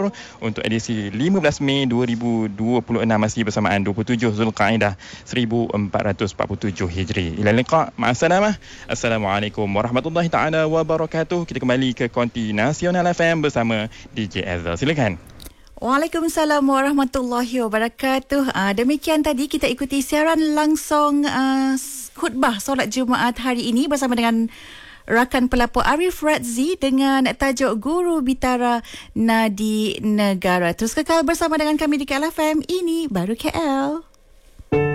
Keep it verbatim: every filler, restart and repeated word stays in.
Zuhur untuk edisi lima belas Mei dua ribu dua puluh enam, masih bersamaan dua puluh tujuh Zulqa'dah seribu empat ratus empat puluh tujuh Hijri. Ila liqa, ma'assalamah. Assalamualaikum warahmatullahi taala wabarakatuh. Kita kembali ke Konti Nasional F M bersama D J Ezra. Silakan. Waalaikumsalam warahmatullahi wabarakatuh. Uh, demikian tadi kita ikuti siaran langsung uh, khutbah solat Jumaat hari ini bersama dengan rakan pelapor Arif Radzi dengan tajuk Guru Bitara Nadi Negara. Terus kekal bersama dengan kami di K L F M. Ini baru K L.